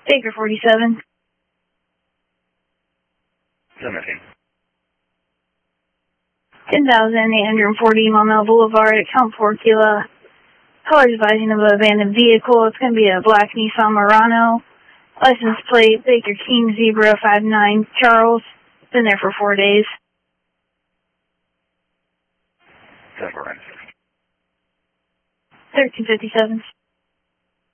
Baker 47. 10,840 Maumelle Boulevard at Count Porcula. Callers advising of an abandoned vehicle. It's going to be a black Nissan Murano. License plate, Baker King Zebra 59 Charles. Been there for 4 days. 1357.